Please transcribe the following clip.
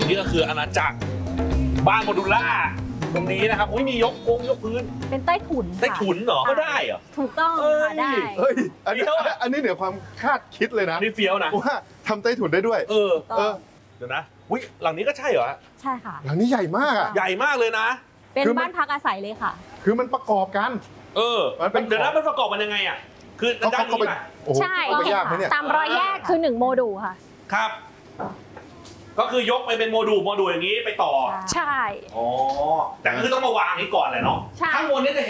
นี่ก็คืออาณาจักรบ้านโมดูล่าตรงนี้นะครับมียกพื้นเป็นใต้ถุนค่ะได้ถุนเหรอก็ได้เหรอถูกต้องค่ะได้เฮ้ยอันนี้เหนือความคาดคิดเลยนะนี่เฟี้ยวนะว่าทำใต้ถุนได้ด้วยเออเดี๋ยวนะหลังนี้ก็ใช่เหรอใช่ค่ะหลังนี้ใหญ่มากอ่ะใหญ่มากเลยนะเป็นคือมันบ้านพักอาศัยเลยค่ะคือมันประกอบกัน มันเป็นเดี๋ยวนะมันประกอบมันยังไงอ่ะคือด้านเขานี้ไปป่ะโอ้โหใช่เข้าไปยากไหมเนี่ยตามรอยแยกคือ1โมดูลค่ะครับ ก็คือยกไปเป็นโมดูลอย่างนี้ไปต่อใช่อ๋อแต่คือต้องมาวางนี้ก่อนแหละเนาะใช่ข้างบนนี่จะเห็น